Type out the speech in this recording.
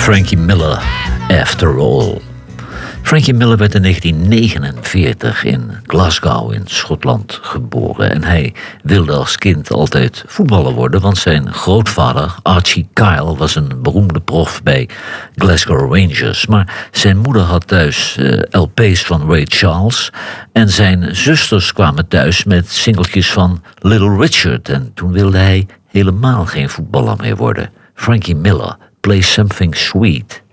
Frankie Miller, After All. Frankie Miller werd in 1949 in Glasgow in Schotland geboren. En hij wilde als kind altijd voetballer worden, want zijn grootvader Archie Kyle was een beroemde prof bij Glasgow Rangers. Maar zijn moeder had thuis LP's van Ray Charles en zijn zusters kwamen thuis met singeltjes van Little Richard. En toen wilde hij helemaal geen voetballer meer worden. Frankie Miller, Play Something Sweet.